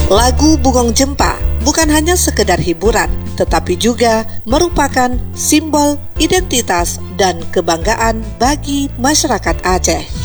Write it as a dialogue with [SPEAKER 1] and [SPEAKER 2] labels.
[SPEAKER 1] Lagu Bugong Jempa bukan hanya sekedar hiburan, tetapi juga merupakan simbol identitas dan kebanggaan bagi masyarakat Aceh.